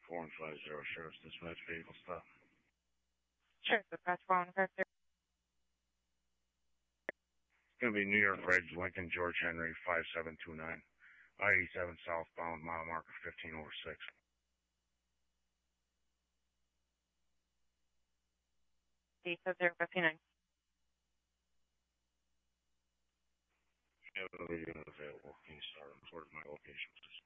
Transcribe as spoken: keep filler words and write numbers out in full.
four one five zero, Sheriff's Dispatch, vehicle stop. Sure, dispatch four one five zero. It's going to be New York Reg, Lincoln, George Henry, five seven two nine. I eighty-seven southbound, mile marker fifteen over six. D zero fifty-nine. Yeah, the video available. Can you start and record my location, please?